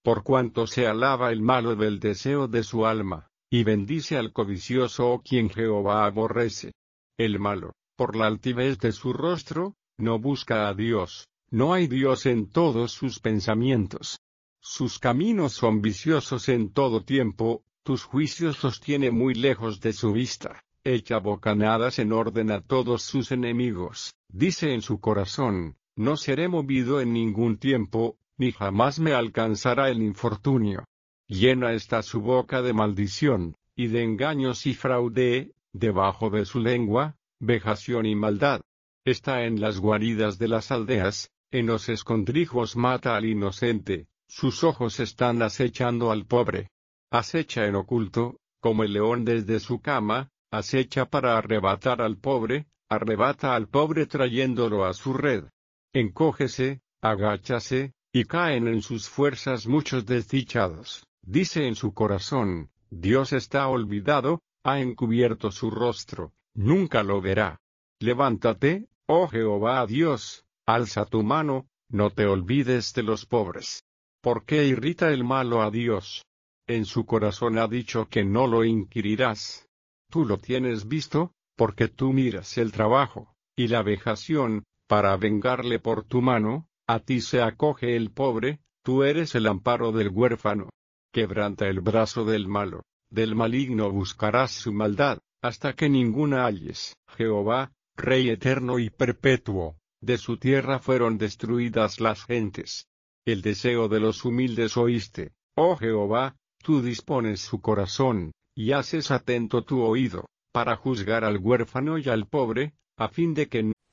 por cuanto se alaba el malo del deseo de su alma, y bendice al codicioso quien Jehová aborrece. El malo, por la altivez de su rostro, no busca a Dios, no hay Dios en todos sus pensamientos. Sus caminos son viciosos en todo tiempo, tus juicios los tiene muy lejos de su vista. Echa bocanadas en orden a todos sus enemigos, dice en su corazón, no seré movido en ningún tiempo, ni jamás me alcanzará el infortunio. Llena está su boca de maldición, y de engaños y fraude, debajo de su lengua, vejación y maldad. Está en las guaridas de las aldeas, en los escondrijos mata al inocente, sus ojos están acechando al pobre. Acecha en oculto, como el león desde su cama, acecha para arrebatar al pobre, arrebata al pobre trayéndolo a su red. Encógese, agáchase, y caen en sus fuerzas muchos desdichados. Dice en su corazón, Dios está olvidado, ha encubierto su rostro, nunca lo verá. Levántate, oh Jehová Dios, alza tu mano, no te olvides de los pobres. ¿Por qué irrita el malo a Dios? En su corazón ha dicho que no lo inquirirás. Tú lo tienes visto, porque tú miras el trabajo, y la vejación, para vengarle por tu mano, a ti se acoge el pobre, tú eres el amparo del huérfano. Quebranta el brazo del malo, del maligno buscarás su maldad, hasta que ninguna halles. Jehová, Rey eterno y perpetuo, de su tierra fueron destruidas las gentes. El deseo de los humildes oíste, oh Jehová, tú dispones su corazón, y haces atento tu oído, para juzgar al huérfano y al pobre, a fin de que